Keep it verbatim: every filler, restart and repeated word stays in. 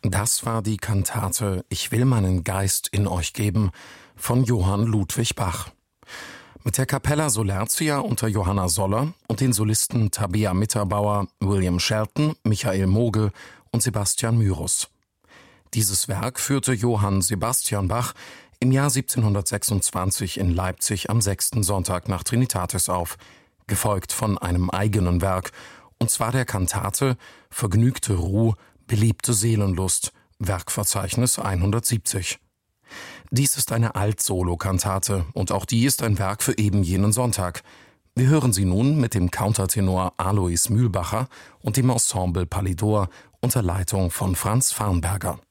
Das war die Kantate »Ich will meinen Geist in euch geben« von Johann Ludwig Bach. Mit der Capella Solertia unter Johanna Soller und den Solisten Tabea Mitterbauer, William Shelton, Michael Mogel und Sebastian Myrus. Dieses Werk führte Johann Sebastian Bach im Jahr siebzehnhundertsechsundzwanzig in Leipzig am sechsten Sonntag nach Trinitatis auf, gefolgt von einem eigenen Werk, und zwar der Kantate »Vergnügte Ruh, beliebte Seelenlust«, Werkverzeichnis hundertsiebzig. Dies ist eine Alt-Solo-Kantate und auch die ist ein Werk für eben jenen Sonntag. Wir hören sie nun mit dem Countertenor Alois Mühlbacher und dem Ensemble Palidor unter Leitung von Franz Farnberger.